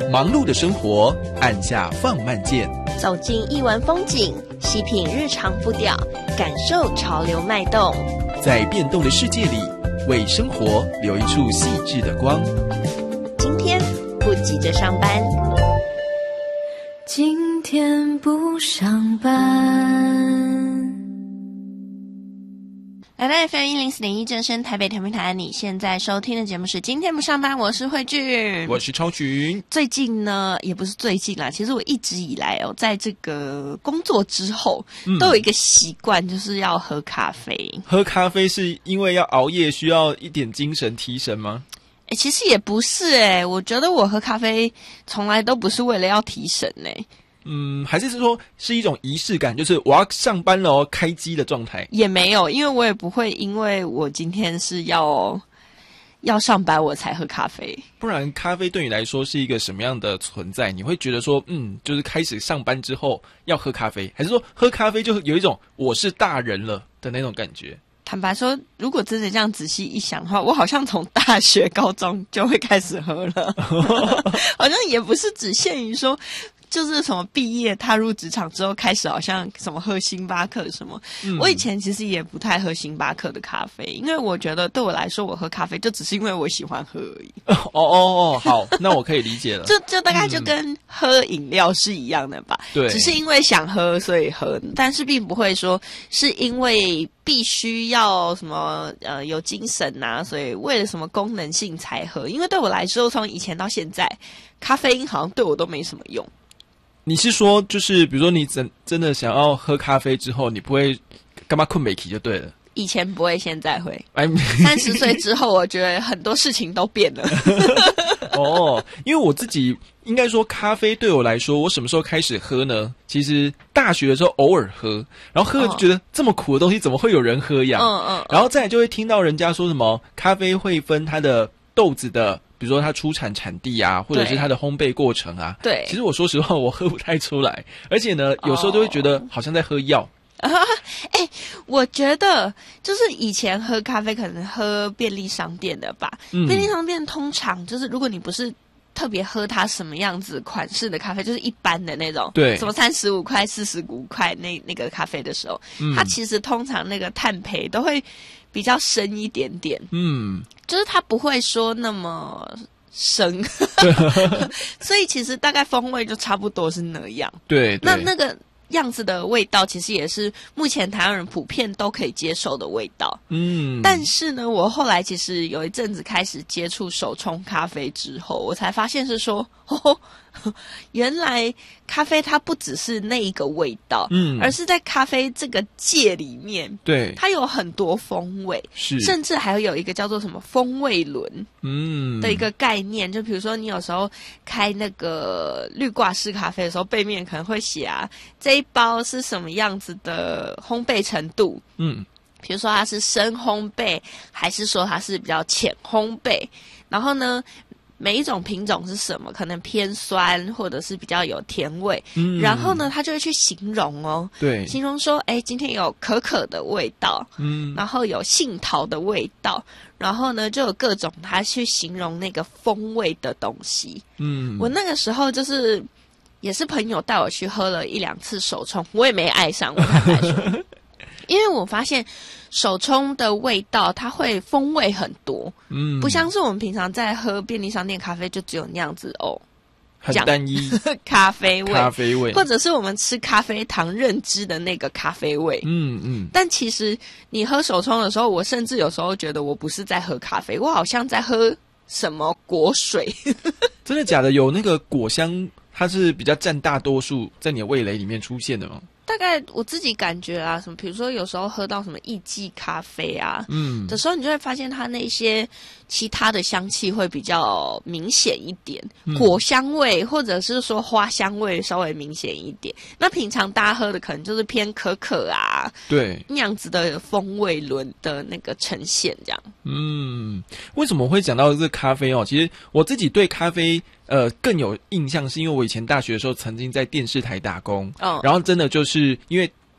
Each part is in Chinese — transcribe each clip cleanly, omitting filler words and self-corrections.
忙碌的生活，按下放慢键， 走进艺文风景，细品日常步调，感受潮流脉动。 在变动的世界里，为生活留一处细致的光。 今天不急着上班， 今天不上班。 来到 FM104.1正声台北调频台，你现在收听的节目是今天不上班，我是慧俊， 我是超群。 最近呢，也不是最近啦，其实我一直以来在这个工作之后，都有一个习惯，就是要喝咖啡。 喝咖啡是因为要熬夜需要一点精神提神吗？ 其实也不是我觉得我喝咖啡从来都不是为了要提神还是说是一种仪式感，就是我要上班了开机的状态？也没有，因为我也不会因为我今天是要上班我才喝咖啡。 不然咖啡对你来说是一个什么样的存在？你会觉得说就是开始上班之后要喝咖啡，还是说喝咖啡就有一种我是大人了的那种感觉？ 坦白说，如果真的这样仔细一想的话，我好像从大学高中就会开始喝了好像也不是只限于说就是什么毕业踏入职场之后开始好像什么喝星巴克什么我以前其实也不太喝星巴克的咖啡，因为我觉得对我来说我喝咖啡就只是因为我喜欢喝而已好，那我可以理解了就大概就跟喝饮料是一样的吧对， 只是因为想喝所以喝，但是并不会说是因为必须要什么有精神啊，所以为了什么功能性才喝，因为对我来说从以前到现在咖啡因好像对我都没什么用。 你是说就是比如说你真的想要喝咖啡之后，你不会干嘛困没起就对了？ 以前不会，现在会。30岁之后我觉得很多事情都变了因为我自己应该说咖啡对我来说，我什么时候开始喝呢？其实大学的时候偶尔喝，然后喝了就觉得这么苦的东西怎么会有人喝呀？然后再来就会听到人家说什么咖啡会分它的豆子的比如说它出产产地啊，或者是它的烘焙过程啊。对，其实我说实话我喝不太出来，而且呢有时候就会觉得好像在喝药我觉得就是以前喝咖啡可能喝便利商店的吧，便利商店通常就是如果你不是特别喝它什么样子款式的咖啡，就是一般的那种，对，什么35块45块那个咖啡的时候，它其实通常那个碳焙都会比较深一点点，就是它不会说那么深所以其实大概风味就差不多是那样。对，那个样子的味道其实也是目前台湾人普遍都可以接受的味道。但是呢我后来其实有一阵子开始接触手冲咖啡之后，我才发现是说原来咖啡它不只是那一个味道，而是在咖啡这个界里面，对，它有很多风味，甚至还有一个叫做什么风味轮的一个概念。就比如说你有时候开那个滤挂式咖啡的时候，背面可能会写这一包是什么样子的烘焙程度，比如说它是深烘焙还是说它是比较浅烘焙，然后呢每一种品种是什么，可能偏酸或者是比较有甜味，然后呢他就会去形容对，形容说今天有可可的味道，然后有杏桃的味道，然后呢就有各种他去形容那个风味的东西。我那个时候就是也是朋友带我去喝了1-2次手冲，我也没爱上，我坦白说因为我发现手冲的味道它会风味很多，不像是我们平常在喝便利商店咖啡就只有那样子很单一咖啡味，或者是我们吃咖啡糖认知的那个咖啡味。但其实你喝手冲的时候，我甚至有时候觉得我不是在喝咖啡，我好像在喝什么果水真的假的？有那个果香它是比较占大多数在你的味蕾里面出现的吗？ 大概我自己感觉什么比如说有时候喝到什么艺妓咖啡的时候，你就会发现它那些其他的香气会比较明显一点，果香味或者是说花香味稍微明显一点。那平常大家喝的可能就是偏可可对那样子的风味轮的那个呈现这样。 为什么会讲到这个咖啡其实我自己对咖啡更有印象，是因为我以前大学的时候曾经在电视台打工，然后真的就是因为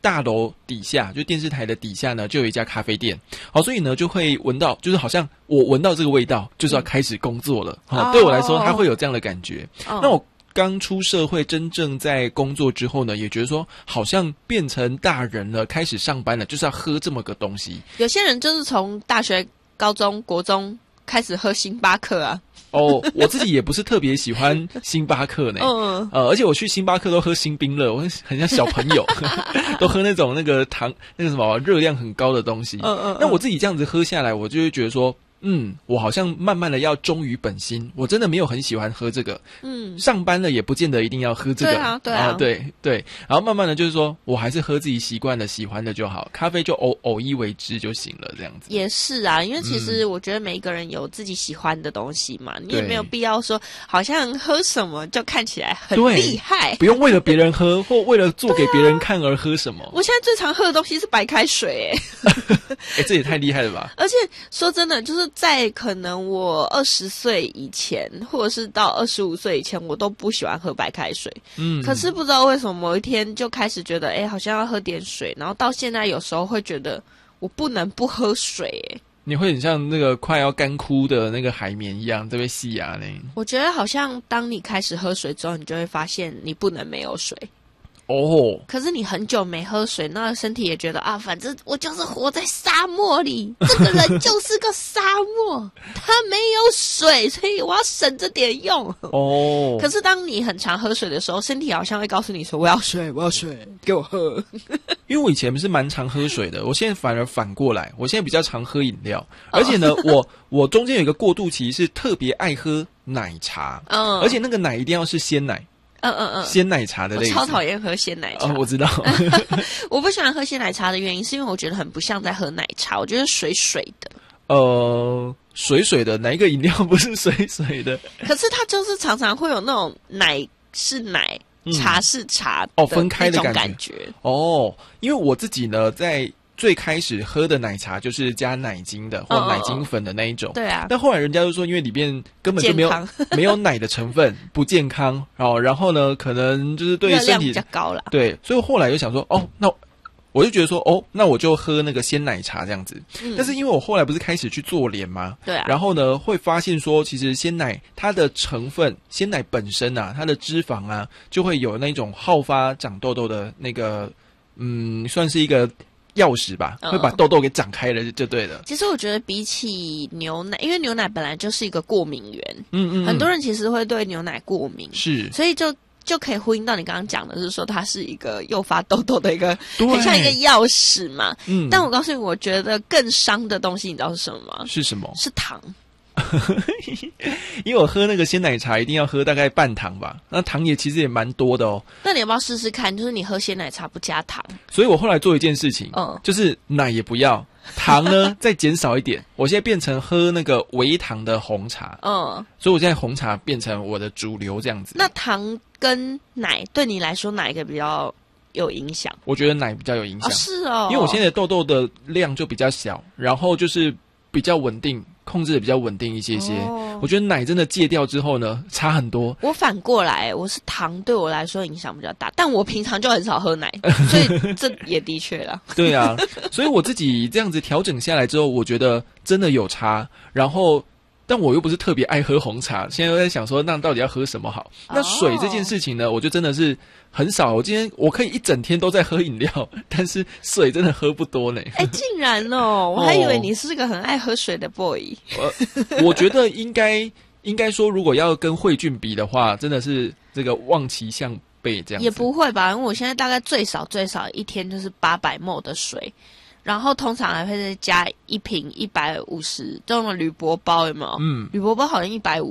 大楼底下，就电视台的底下呢，就有一家咖啡店。好，所以呢就会闻到，就是好像我闻到这个味道，就是要开始工作了。好，对我来说，它会有这样的感觉。那我刚出社会，真正在工作之后呢，也觉得说好像变成大人了，开始上班了，就是要喝这么个东西。 有些人就是从大学、高中、国中开始喝星巴克啊。 哦，我自己也不是特别喜欢星巴克呢，而且我去星巴克都喝星冰乐，我很像小朋友，都喝那种那个糖那个什么热量很高的东西。那我自己这样子喝下来，我就会觉得说，我好像慢慢的要忠于本心，我真的没有很喜欢喝这个。上班了也不见得一定要喝这个。对。然后慢慢的就是说我还是喝自己习惯的、喜欢的就好，咖啡就偶一为之就行了，这样子。 也是啊，因为其实我觉得每一个人有自己喜欢的东西嘛，你也没有必要说好像喝什么就看起来很厉害， 不用为了别人喝或为了做给别人看而喝什么。 我现在最常喝的东西是白开水， 这也太厉害了吧！ 而且说真的，就是在可能我20岁以前，或者是到25岁以前，我都不喜欢喝白开水。可是不知道为什么某一天就开始觉得，好像要喝点水，然后到现在有时候会觉得我不能不喝水。 你会很像那个快要干枯的那个海绵一样，这边细牙呢。 我觉得好像当你开始喝水之后，你就会发现你不能没有水。可是你很久没喝水，那身体也觉得啊，反正我就是活在沙漠里，这个人就是个沙漠，他没有水，所以我要省着点用。可是当你很常喝水的时候，身体好像会告诉你说，我要水，给我喝。 因为我以前是蛮常喝水的，我现在反而反过来，我现在比较常喝饮料，而且呢，我中间有一个过渡期是特别爱喝奶茶，而且那个奶一定要是鲜奶。鲜奶茶的类型， 我超讨厌喝鲜奶茶。 我知道。 我不喜欢喝鲜奶茶的原因是因为我觉得很不像在喝奶茶，我觉得水水的。 水水的，哪一个饮料不是水水的？ 可是它就是常常会有那种奶是奶，茶是茶分开的感觉。 因为我自己呢，在最开始喝的奶茶就是加奶精的或奶精粉的那一种， 对啊。 但后来人家就说，因为里面根本就没有奶的成分，不健康然后呢，可能就是对身体热量比较高啦。 对，所以我后来就想说，那我就觉得说，那我就喝那个鲜奶茶这样子。但是因为我后来不是开始去做脸吗？ 对啊。 然后呢，会发现说，其实鲜奶它的成分，鲜奶本身啊，它的脂肪啊，就会有那种好发长痘痘的那个，算是一个钥匙吧，会把痘痘给长开了就对了。 其实我觉得比起牛奶，因为牛奶本来就是一个过敏源，很多人其实会对牛奶过敏， 是， 所以就可以呼应到你刚刚讲的，是说它是一个诱发痘痘的一个，很像一个钥匙嘛。但我告诉你，我觉得更伤的东西，你知道是什么吗？ 是什么？ 是糖。 因为我喝那个鲜奶茶一定要喝大概半糖吧，那糖也其实也蛮多的哦。 那你要不要试试看？就是你喝鲜奶茶不加糖。 所以我后来做一件事情，就是奶也不要，糖呢再减少一点。我现在变成喝那个微糖的红茶，所以我现在红茶变成我的主流这样子。 那糖跟奶对你来说哪一个比较有影响？ 我觉得奶比较有影响。 是哦， 因为我现在的痘痘的量就比较小，然后就是比较稳定。控制的比较稳定一些些，我觉得奶真的戒掉之后呢，差很多。 我反过来，我是糖对我来说影响比较大，但我平常就很少喝奶，所以这也的确啦。 对啊，所以我自己这样子调整下来之后，我觉得真的有差。然后，但我又不是特别爱喝红茶，现在又在想说，那到底要喝什么好？那水这件事情呢，我就真的是很少。我今天我可以一整天都在喝饮料，但是水真的喝不多呢。 竟然我还以为你是个很爱喝水的 boy。 我觉得应该说，如果要跟慧俊比的话，真的是这个望其项背这样子。 也不会吧，因为我现在大概最少一天就是800ml的水。然后通常还会再加一瓶150这种铝箔包，有没有？铝箔包好像150。